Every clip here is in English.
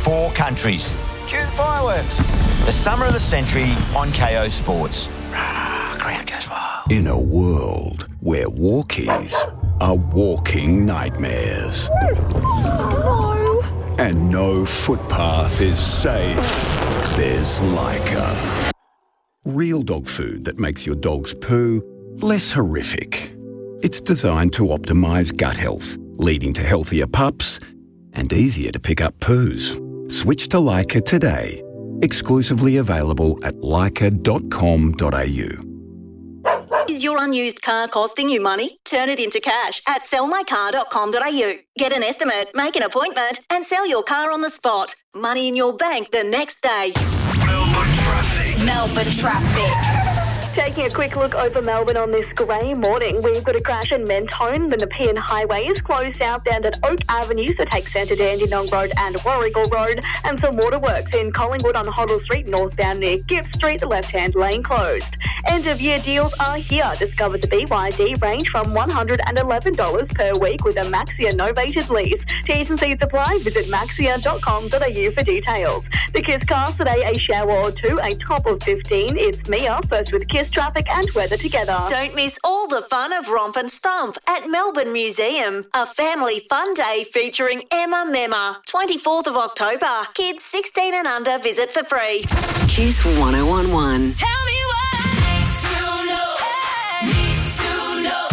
4 countries. Cue the fireworks. The summer of the century on KO Sports. Crowd goes wild. In a world where walkies are walking nightmares. No. And no footpath is safe, there's Leica. Real dog food that makes your dog's poo less horrific. It's designed to optimise gut health, leading to healthier pups and easier to pick up poos. Switch to Leica today. Exclusively available at leica.com.au. Is your unused car costing you money? Turn it into cash at sellmycar.com.au. Get an estimate, make an appointment and sell your car on the spot. Money in your bank the next day. Melbourne traffic. Taking a quick look over Melbourne on this grey morning, we've got a crash in Mentone. The Nepean Highway is closed southbound at Oak Avenue, so take Centre Dandenong Road and Warrigal Road, and some waterworks in Collingwood on Hoddle Street, northbound near Gift Street, the left-hand lane closed. End-of-year deals are here. Discover the BYD range from $111 per week with a Maxia novated lease. T's and C's apply. Visit maxia.com.au for details. The Kiss cast today, a shower or two, a top of 15. It's Mia, first with Kiss traffic and weather together. Don't miss all the fun of Romp and Stomp at Melbourne Museum. A family fun day featuring Emma Memma. 24th of October. Kids 16 and under visit for free. Kiss 1011. Tell me what to know. Need to know.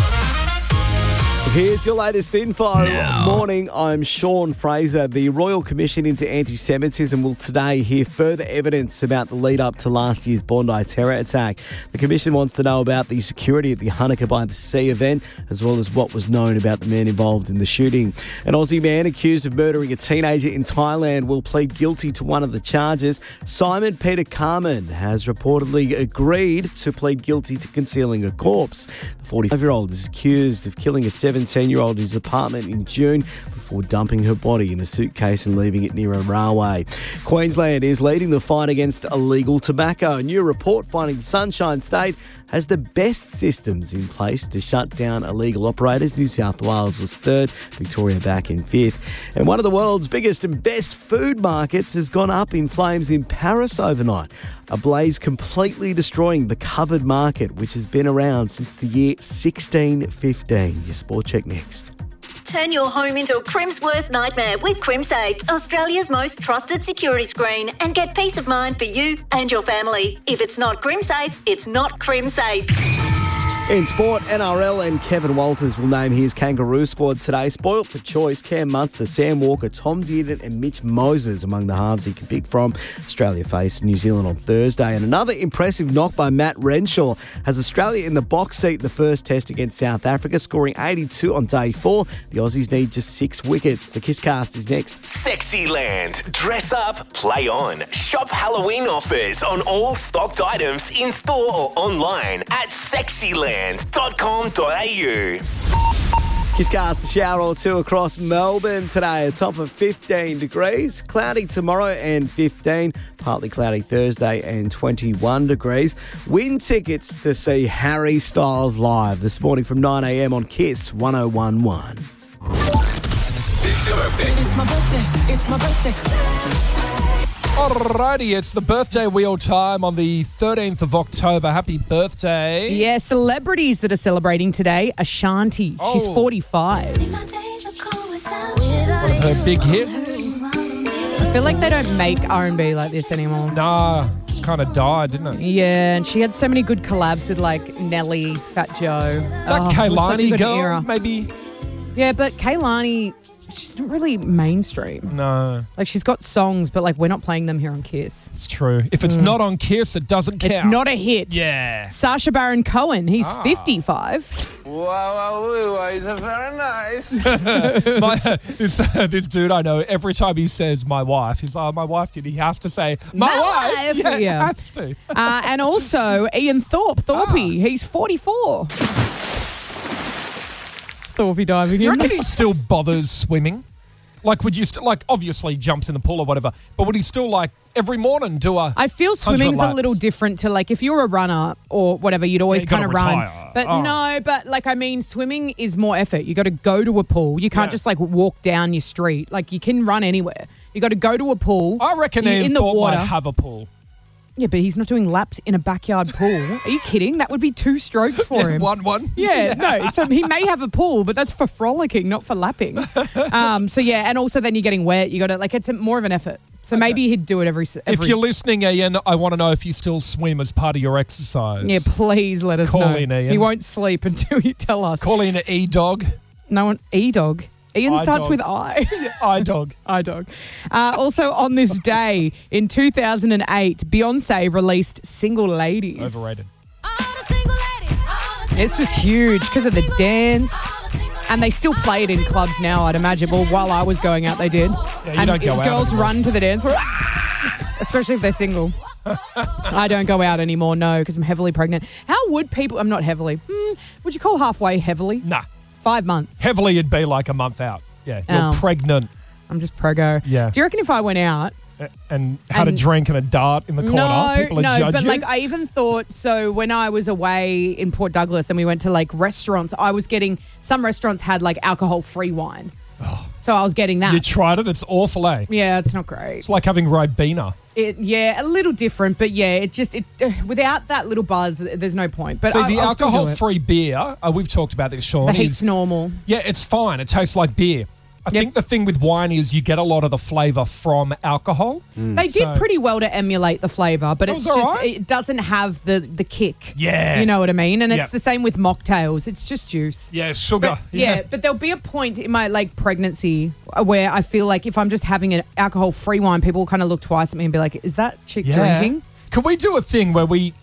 Here's your latest info. Morning, I'm Sean Fraser. The Royal Commission into Anti-Semitism will today hear further evidence about the lead up to last year's Bondi terror attack. The Commission wants to know about the security at the Hanukkah by the Sea event, as well as what was known about the men involved in the shooting. An Aussie man accused of murdering a teenager in Thailand will plead guilty to one of the charges. Simon Peter Carmen has reportedly agreed to plead guilty to concealing a corpse. The 45-year-old is accused of killing a 17-year-old in his apartment in June before dumping her body in a suitcase and leaving it near a railway. Queensland is leading the fight against illegal tobacco. A new report finding the Sunshine State has the best systems in place to shut down illegal operators. New South Wales was third, Victoria back in fifth. And one of the world's biggest and best food markets has gone up in flames in Paris overnight. A blaze completely destroying the covered market, which has been around since the year 1615. Your Sport Check next. Turn your home into a Crim's worst nightmare with CrimSafe, Australia's most trusted security screen, and get peace of mind for you and your family. If it's not CrimSafe, it's not CrimSafe. In sport, NRL and Kevin Walters will name his Kangaroo squad today. Spoilt for choice, Cam Munster, Sam Walker, Tom Dearden and Mitch Moses among the halves he can pick from. Australia face New Zealand on Thursday. And another impressive knock by Matt Renshaw has Australia in the box seat in the first test against South Africa, scoring 82 on day 4. The Aussies need just 6 wickets. The Kisscast is next. Sexyland. Dress up, play on. Shop Halloween offers on all stocked items in store or online at Sexyland.com.au. Kisscast, a shower or two across Melbourne today, a top of 15 degrees. Cloudy tomorrow and 15, partly cloudy Thursday and 21 degrees. Win tickets to see Harry Styles live this morning from 9 a.m. on Kiss 1011. It's your birthday. It's my birthday. It's my birthday. Alrighty, it's the birthday wheel time on the 13th of October. Happy birthday. Yeah, celebrities that are celebrating today. Ashanti. She's 45. One of her big hits. I feel like they don't make R&B like this anymore. Nah, just kind of died, didn't it? Yeah, and she had so many good collabs with like Nelly, Fat Joe. That Kehlani girl, era. maybe? Yeah, but Kehlani, she's not really mainstream. No. Like, she's got songs, but like we're not playing them here on Kiss. It's true. If it's not on Kiss, it doesn't count. It's not a hit. Yeah. Sacha Baron Cohen, he's 55. Wow, he's very nice. This dude I know, every time he says my wife, he's like, my wife did. He has to say, my wife. Yeah, he has to. And also Ian Thorpey, he's 44. Thorpey diving You in. reckon he still bothers swimming? Like, would you obviously jumps in the pool or whatever, but would he still, like, every morning do a I feel 100 swimming's a laps? little different to, like, if you're a runner or whatever, you'd always you gotta kind of run. retire. But no, but, like, I mean, swimming is more effort. You got to go to a pool. You can't just, like, walk down your street. Like, you can run anywhere. You got to go to a pool. I reckon You're Ian in the Thorpe water. might have a pool. Yeah, but he's not doing laps in a backyard pool. Are you kidding? That would be 2 strokes for him. 1-1. Yeah, no. So he may have a pool, but that's for frolicking, not for lapping. So yeah, and also then you're getting wet. You got to it's more of an effort. So maybe he'd do it every. If you're listening, Ian, I want to know if you still swim as part of your exercise. Yeah, please let us Call know. in, Ian. He won't sleep until you tell us. Call in E-Dog. No one, E-Dog. Ian starts iDog. with I. I-Dog. iDog. Also on this day, in 2008, Beyonce released Single Ladies. Overrated. This was huge because of the dance. And they still play it in clubs now, I'd imagine. Well, while I was going out, they did. Yeah, you and don't go out girls anymore. run to the dance floor, especially if they're single. I don't go out anymore, no, because I'm heavily pregnant. How would people... I'm not heavily. Would you call halfway heavily? Nah. 5 months. Heavily, it'd be like a month out. Yeah, you're pregnant. I'm just prego. Yeah. Do you reckon if I went out... And had a drink and a dart in the corner, people would judge but you? I even thought, so when I was away in Port Douglas and we went to restaurants, I was getting, some restaurants had alcohol-free wine. So I was getting that. You tried it? It's awful, eh? Yeah, it's not great. It's like having Ribena. Yeah, a little different, but yeah, it without that little buzz, there's no point. But See, I'll the still do it. alcohol-free beer, we've talked about this, Sean. The heat's normal. Yeah, it's fine. It tastes like beer. I think the thing with wine is you get a lot of the flavour from alcohol. They did pretty well to emulate the flavour, but it's was just, all right. it doesn't have the kick. Yeah. You know what I mean? And Yep. it's the same with mocktails. It's just juice. Yeah, sugar. But, but there'll be a point in my pregnancy where I feel like if I'm just having an alcohol-free wine, people will kind of look twice at me and be like, is that chick drinking? Can we do a thing where we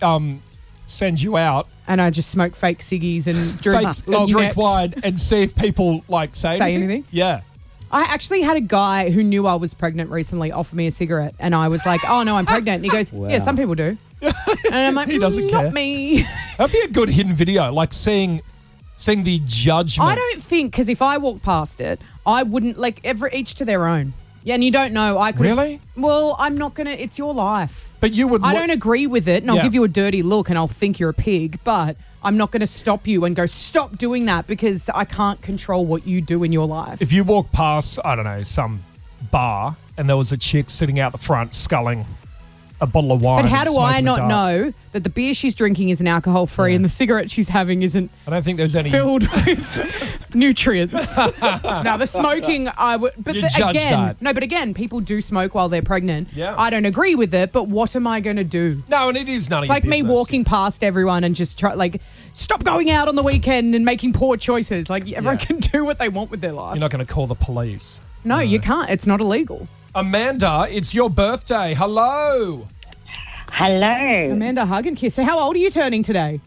send you out And I just smoke fake ciggies and drink long and drink necks. wine and see if people say anything? Yeah. I actually had a guy who knew I was pregnant recently offer me a cigarette, and I was like, oh, no, I'm pregnant. And he goes, yeah, some people do. And I'm like, He doesn't not care. me. That'd be a good hidden video, seeing the judgment. I don't think, because if I walked past it, I wouldn't, each to their own. Yeah, and you don't know. I could. Really? Well, I'm not going to, it's your life. But you would. I don't agree with it, and I'll Yeah. give you a dirty look, and I'll think you're a pig, but I'm not going to stop you and go, stop doing that, because I can't control what you do in your life. If you walk past, I don't know, some bar and there was a chick sitting out the front sculling a bottle of wine. But how and do I smoking a not dart. know that the beer she's drinking isn't alcohol-free and the cigarette she's having isn't I don't think there's any. filled with nutrients? Now, the smoking, I would... But You judge that. No, but again, people do smoke while they're pregnant. Yeah. I don't agree with it, but what am I going to do? No, and it is none of It's your like me business. walking past everyone and just stop going out on the weekend and making poor choices. Everyone Yeah. can do what they want with their life. You're not going to call the police. No, you can't. It's not illegal. Amanda, it's your birthday. Hello. Hello. Amanda, hug and kiss. So how old are you turning today?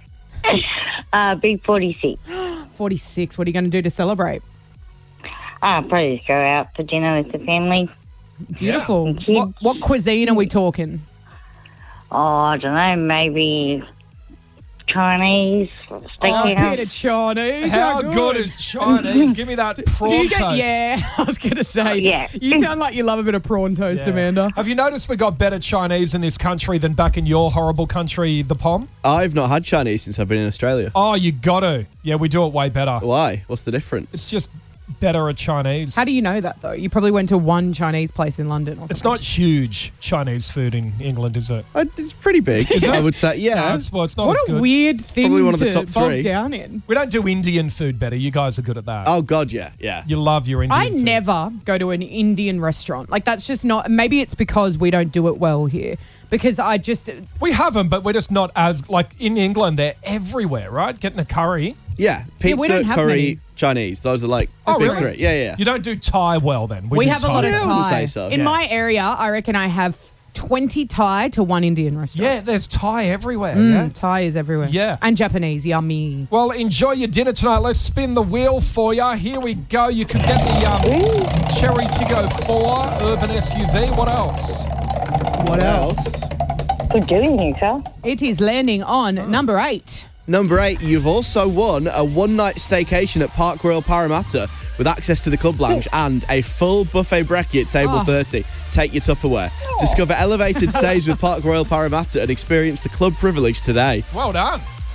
Big 46. 46. What are you going to do to celebrate? Probably just go out for dinner with the family. Beautiful. Yeah. What cuisine are we talking? Oh, I don't know, maybe Chinese, steakhouse. Bit of Chinese. How good is Chinese? Give me that prawn Do you get, toast. yeah, I was going to say. Yeah. You sound like you love a bit of prawn toast, Yeah. Amanda. Have you noticed we got better Chinese in this country than back in your horrible country, the POM? I've not had Chinese since I've been in Australia. Oh, you got to. Yeah, we do it way better. Why? What's the difference? It's just better at Chinese. How do you know that, though? You probably went to one Chinese place in London or something. It's not huge Chinese food in England, is it? It's pretty big, I would say. Yeah. No, it's not What as a good. weird thing probably one of the to top bog three. down in. We don't do Indian food better. You guys are good at that. Oh, God, yeah. Yeah. You love your Indian I food. never go to an Indian restaurant. That's just not... Maybe it's because we don't do it well here. Because I just... We have them, but we're just not as... in England, they're everywhere, right? Getting a curry. Yeah. Pizza, we don't have curry, many. Chinese. Those are the Oh, big really? three. Yeah, yeah. You don't do Thai well, then. We do have a lot of Yeah, I wouldn't Thai. say so, In yeah. my area, I reckon I have 20 Thai to one Indian restaurant. Yeah, there's Thai everywhere, yeah? Thai is everywhere. Yeah. And Japanese, yummy. Well, enjoy your dinner tonight. Let's spin the wheel for you. Here we go. You could get the Cherry Tiggo 4 Urban SUV. What else? What else? Good doing you, Carl. It is landing on number 8. Number 8, you've also won a one-night staycation at Park Royal Parramatta with access to the club lounge and a full buffet brekkie at Table 30. Take your Tupperware. Discover elevated stays with Park Royal Parramatta and experience the club privilege today. Well done.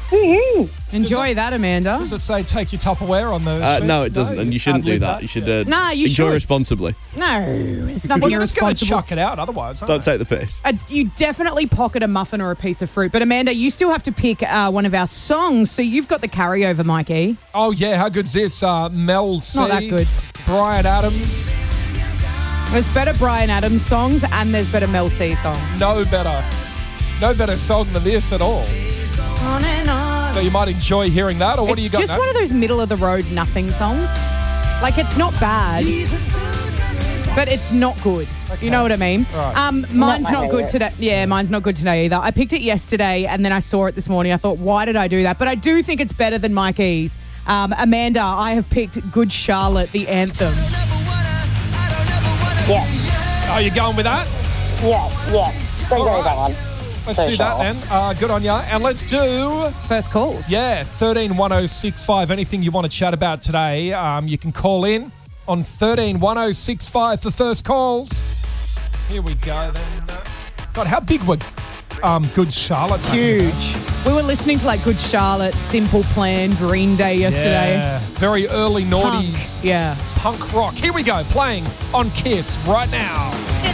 Enjoy that, Amanda. Does it say take your Tupperware on the sheet? No, it doesn't, and you shouldn't can't do leave that. You should Nah, you enjoy should. responsibly. No, it's nothing Well, you're just going to irresponsible. chuck it out otherwise, aren't Don't you? take the piss. You definitely pocket a muffin or a piece of fruit. But Amanda, you still have to pick one of our songs. So you've got the carryover, Mikey. Oh, yeah. How good's this? Mel C. Not that good. Brian Adams. There's better Brian Adams songs and there's better Mel C songs. No better song than this at all. On and on. So you might enjoy hearing that, or what do you got? It's just one of those middle of the road nothing songs. Like, it's not bad, but it's not good. You know what I mean? Right. Mine's not good today. Yeah, mine's not good today either. I picked it yesterday and then I saw it this morning. I thought, why did I do that? But I do think it's better than Mikey's. Amanda, I have picked Good Charlotte, the anthem. Yeah. Are you going with that? Yeah. Go All with right. that one. Let's do that then. Good on ya. And let's do... First calls. Yeah, 131065. Anything you want to chat about today, you can call in on 131065 for first calls. Here we go then. God, how big were Good Charlotte? Huge. We were listening to like Good Charlotte, Simple Plan, Green Day yesterday. Yeah, very early noughties. Punk. Yeah. Punk rock. Here we go, playing on Kiss right now.